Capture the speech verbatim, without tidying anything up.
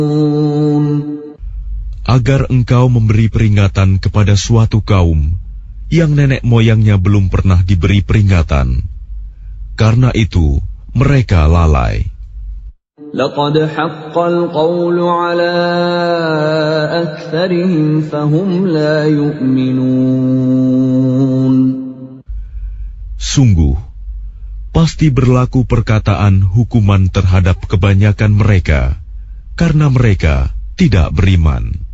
agar engkau memberi peringatan kepada suatu kaum yang nenek moyangnya belum pernah diberi peringatan. Karena itu, mereka lalai. لَقَدْ حَقَّ الْقَوْلُ عَلَىٰ أَكْثَرِهِمْ فَهُمْ لَا يُؤْمِنُونَ. Sungguh, pasti berlaku perkataan hukuman terhadap kebanyakan mereka, karena mereka tidak beriman.